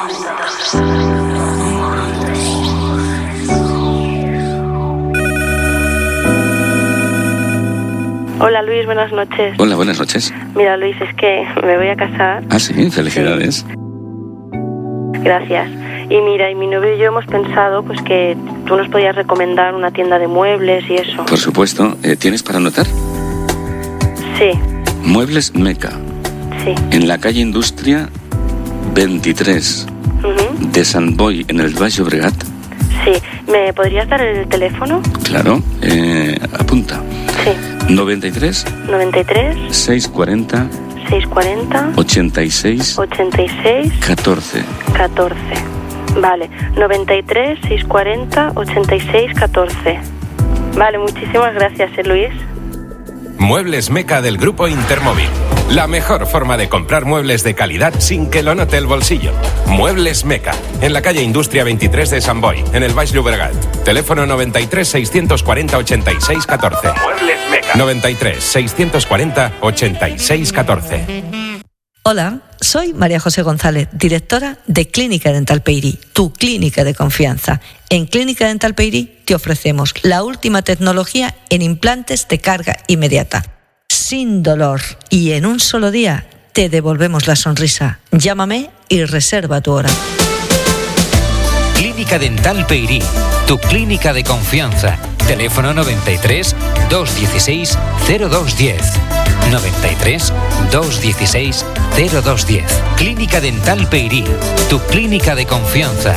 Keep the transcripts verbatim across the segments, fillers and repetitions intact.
Hola Luis, buenas noches. Hola, buenas noches. Mira Luis, es que me voy a casar. Ah, sí, felicidades. Sí. Gracias. Y mira, y mi novio y yo hemos pensado pues que tú nos podías recomendar una tienda de muebles y eso. Por supuesto. Eh, ¿Tienes para anotar? Sí. Muebles Meca. Sí. En la calle Industria veintitrés uh-huh. de Sant Boi, en el Baix Llobregat. Sí. ¿Me podrías dar el teléfono? Claro. Eh, apunta. Sí. noventa y tres. noventa y tres. seiscientos cuarenta. seiscientos cuarenta. ochenta y seis. ochenta y seis. catorce. catorce. Vale. noventa y tres, seiscientos cuarenta, ochenta y seis, catorce. Vale, muchísimas gracias, ¿eh, Luis? Muebles Meca del Grupo Intermóvil. La mejor forma de comprar muebles de calidad sin que lo note el bolsillo. Muebles Meca. En la calle Industria veintitrés de Sant Boi, en el Baix Llobregat. Teléfono noventa y tres, seiscientos cuarenta, ochenta y seis, catorce. Muebles Meca. noventa y tres, seiscientos cuarenta, ochenta y seis, catorce. Hola, soy María José González, directora de Clínica Dental Peyrí, tu clínica de confianza. En Clínica Dental Peyrí te ofrecemos la última tecnología en implantes de carga inmediata, sin dolor, y en un solo día te devolvemos la sonrisa. Llámame y reserva tu hora. Clínica Dental Peyrí, tu clínica de confianza. Teléfono noventa y tres, doscientos dieciséis, cero dos diez. noventa y tres, doscientos dieciséis, cero dos diez. Clínica Dental Peyrí, tu clínica de confianza.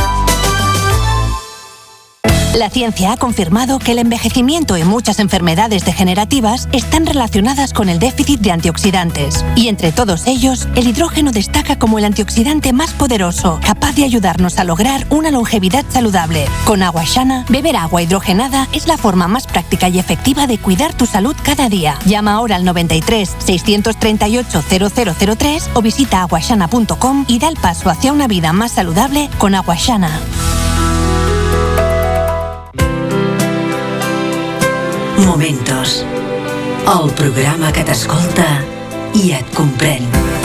La ciencia ha confirmado que el envejecimiento y muchas enfermedades degenerativas están relacionadas con el déficit de antioxidantes. Y entre todos ellos, el hidrógeno destaca como el antioxidante más poderoso, capaz de ayudarnos a lograr una longevidad saludable. Con Agua Shana, beber agua hidrogenada es la forma más práctica y efectiva de cuidar tu salud cada día. Llama ahora al noventa y tres, seiscientos treinta y ocho, cero cero cero tres o visita aguashana punto com y da el paso hacia una vida más saludable con Agua Shana. Momentos. El programa que t'escolta i et comprèn.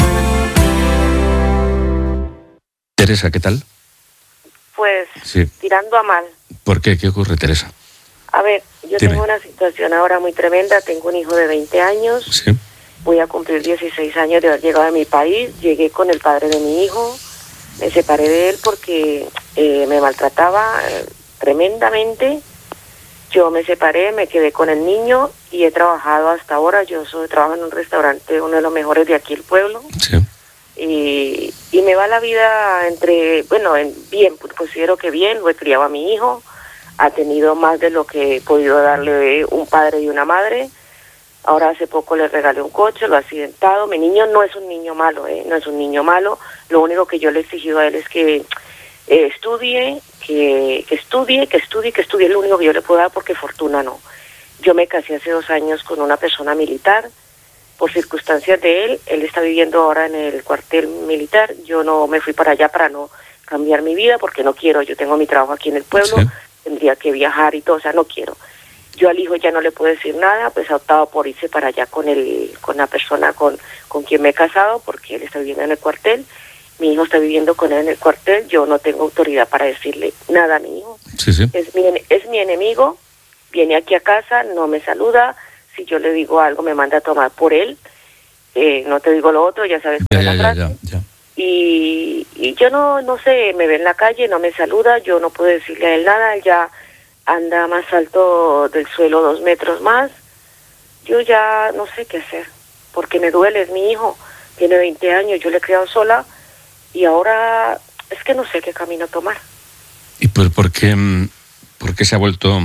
Teresa, ¿qué tal? Pues sí. Tirando a mal. ¿Por qué? ¿Qué ocurre, Teresa? A ver, yo Dime. tengo una situación ahora muy tremenda. Tengo un hijo de veinte años. Sí. Voy a cumplir dieciséis años de haber llegado a mi país. Llegué con el padre de mi hijo. Me separé de él porque eh, me maltrataba eh, tremendamente. Yo me separé, me quedé con el niño y he trabajado hasta ahora. Yo soy trabajo en un restaurante, uno de los mejores de aquí el pueblo. Sí. Y, y me va la vida entre, bueno, en, bien, considero que bien, lo he criado a mi hijo. Ha tenido más de lo que he podido darle un padre y una madre. Ahora hace poco le regalé un coche, lo ha accidentado. Mi niño no es un niño malo, ¿eh? No es un niño malo. Lo único que yo le he exigido a él es que eh, estudie, que, que estudie, que estudie, que estudie. Es lo único que yo le puedo dar porque fortuna no. Yo me casé hace dos años con una persona militar. Por circunstancias de él, él está viviendo ahora en el cuartel militar. Yo no me fui para allá para no cambiar mi vida porque no quiero. Yo tengo mi trabajo aquí en el pueblo, sí. Tendría que viajar y todo, o sea, no quiero. Yo al hijo ya no le puedo decir nada, pues ha optado por irse para allá con el, con la persona con, con quien me he casado, porque él está viviendo en el cuartel. Mi hijo está viviendo con él en el cuartel. Yo no tengo autoridad para decirle nada a mi hijo. Sí, sí. Es mi, es mi enemigo, viene aquí a casa, no me saluda. Si yo le digo algo, me manda a tomar por él. Eh, no te digo lo otro, ya sabes ya, cuál es la ya, frase. ya, ya. Y, y yo no, no sé, me ve en la calle, no me saluda, yo no puedo decirle a él nada, él ya anda más alto del suelo, dos metros más. Yo ya no sé qué hacer, porque me duele, es mi hijo, tiene veinte años, yo le he criado sola, y ahora es que no sé qué camino tomar. ¿Y por, por, qué, por qué se ha vuelto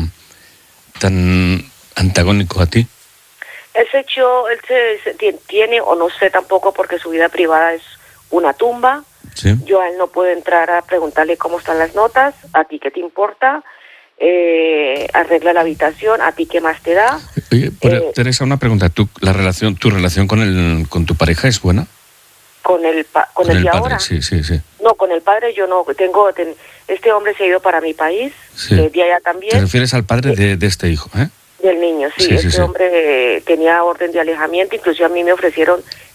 tan antagónico a ti? Él se echó, él se, se tiene, o no sé tampoco, porque su vida privada es una tumba. Sí. Yo a él no puedo entrar a preguntarle cómo están las notas, a ti qué te importa, eh, arregla la habitación, a ti qué más te da. Oye, pero, eh, Teresa, una pregunta, ¿tú, la relación, ¿tu relación con el, con tu pareja es buena? Con el, pa, con, con el, el de padre, ahora. sí, sí, sí. No, con el padre yo no tengo, ten, este hombre se ha ido para mi país, Sí. de, de allá también. ¿Te refieres al padre de, de este hijo, eh? Del niño, sí, Sí, sí, este sí. hombre eh, tenía orden de alejamiento, incluso a mí me ofrecieron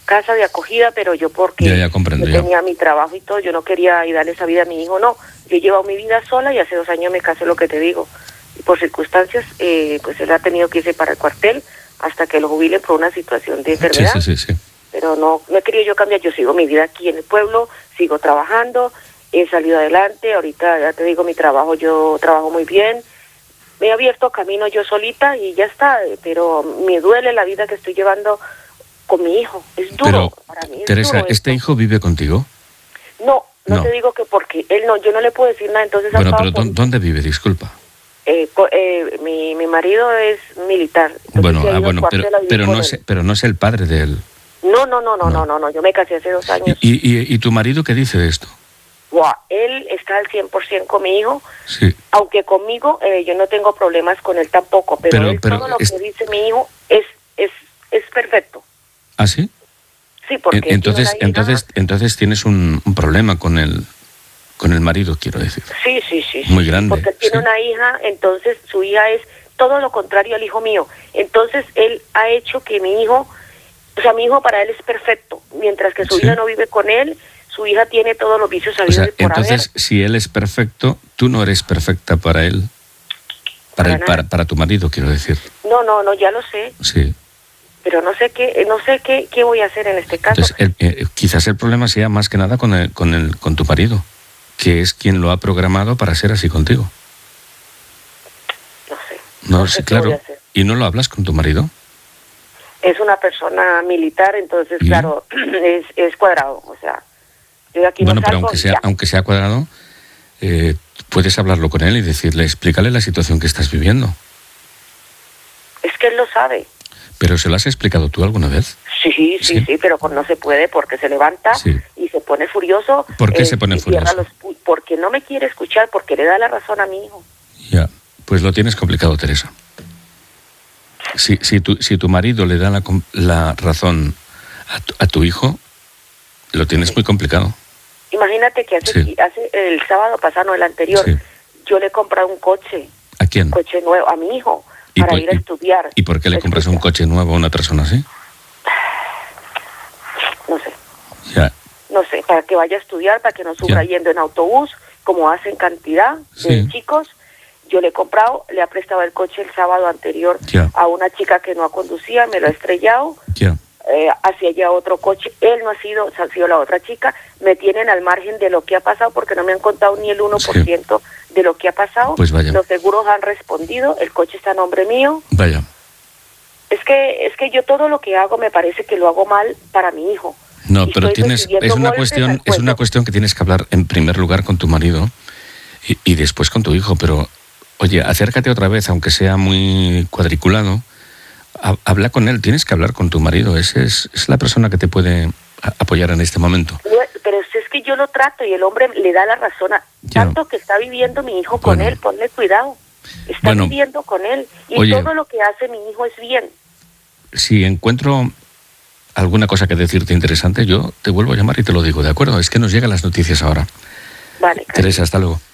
casa de acogida, pero yo porque ya, ya comprendo, yo ya. tenía mi trabajo y todo, yo no quería ir darle esa vida a mi hijo, no. Yo he llevado mi vida sola y hace dos años me casé, lo que te digo. Y por circunstancias, eh, pues él ha tenido que irse para el cuartel hasta que lo jubilen por una situación de enfermedad. Sí, sí, sí, sí. Pero no, no he querido yo cambiar, yo sigo mi vida aquí en el pueblo, sigo trabajando, he salido adelante, ahorita ya te digo, mi trabajo, yo trabajo muy bien, me he abierto camino yo solita y ya está, pero me duele la vida que estoy llevando con mi hijo, es duro, Pero, para mí es Teresa, duro ¿este esto. hijo vive contigo? No, no, No. te digo que porque él no, yo no le puedo decir nada, entonces ha Bueno, estado pero con- ¿dó- ¿dónde vive? Disculpa. eh, co- eh, mi, mi marido es militar. entonces Bueno, se ha ah, ido al bueno, pero, cuartel a vivir pero, con no él. es, pero no es el padre de él. No, no, no, no, No. no, no, no, yo me casé hace dos ¿Y, años. y, y- y tu marido qué dice de esto? Buah, él está al cien por ciento con mi hijo, Sí. aunque conmigo eh, yo no tengo problemas con él tampoco, pero, Pero- él, pero todo lo es- que dice mi hijo es es es perfecto. ¿Ah, sí? Sí, porque En- tiene Entonces, una hija- entonces, entonces tienes un, un problema con el, con el marido, quiero decir. Sí, sí, sí. sí, Muy sí, grande, Porque él tiene sí. una hija, entonces su hija es todo lo contrario al hijo mío. Entonces él ha hecho que mi hijo, o sea, mi hijo para él es perfecto, mientras que su Sí. hija no vive con él, su hija tiene todos los vicios O sabidos sea, y por entonces, si él es perfecto, tú no eres perfecta para él. Para, Para el, nada. para, para tu marido, quiero decir. haber. No, no, no, ya lo sé, Sí. pero no sé qué, no sé qué, qué voy a hacer en este caso. Entonces, el- eh, quizás el problema sea más que nada con, el, con, el, con tu marido, que es quien lo ha programado para ser así contigo. No sé. No, No sí, sé qué voy claro. a hacer. ¿Y no lo hablas con tu marido? Es una persona militar, entonces, ¿Y? claro, es, es cuadrado, o sea, yo de aquí Bueno, no pero salgo aunque y sea, ya. aunque sea cuadrado, eh, puedes hablarlo con él y decirle, explícale la situación que estás viviendo. Es que él lo sabe. ¿Pero se lo has explicado tú alguna vez? Sí, sí, Sí. sí, pero pues no se puede porque se levanta Sí. y se pone furioso. ¿Por qué eh, se pone y cierra furioso? los pu- porque no me quiere escuchar, porque le da la razón a mi hijo. Ya, pues lo tienes complicado, Teresa. Si, si, tu, si tu marido le da la, com- la razón a tu, a tu hijo, lo tienes muy complicado. Imagínate que hace, Sí. hace el sábado pasado, no, el anterior, Sí. yo le he comprado un coche, ¿A quién? un coche nuevo a mi hijo ¿Y para por- ir a y- estudiar. ¿Y por qué le compras un Escucha, coche nuevo a una persona así? No sé, Ya, no sé, para que vaya a estudiar, para que no sufra Ya. yendo en autobús, como hacen cantidad de Sí. chicos. Yo le he comprado, le he prestado el coche el sábado anterior Ya. a una chica que no conducía, me lo ha estrellado. ya. Eh, hacia allá otro coche, él no ha sido, ha sido la otra chica, me tienen al margen de lo que ha pasado porque no me han contado ni el uno por ciento de lo que ha pasado. Pues vaya. Los seguros han respondido, el coche está a nombre mío. Vaya. Es que es que yo todo lo que hago me parece que lo hago mal para mi hijo. No, Y pero estoy tienes recibiendo es una golpes cuestión al es una cuello. cuestión que tienes que hablar en primer lugar con tu marido y, y después con tu hijo, pero oye, acércate otra vez, aunque sea muy cuadriculado, ha- habla con él, tienes que hablar con tu marido, ese es, es la persona que te puede a- apoyar en este momento. No, pero si es que yo lo trato y el hombre le da la razón a Ya. tanto que está viviendo mi hijo con Bueno. él, ponle cuidado. Está Bueno. viviendo con él y Oye. todo lo que hace mi hijo es bien. Si encuentro alguna cosa que decirte interesante, yo te vuelvo a llamar y te lo digo, ¿de acuerdo? Es que nos llegan las noticias ahora. Vale, cariño. Teresa, hasta luego.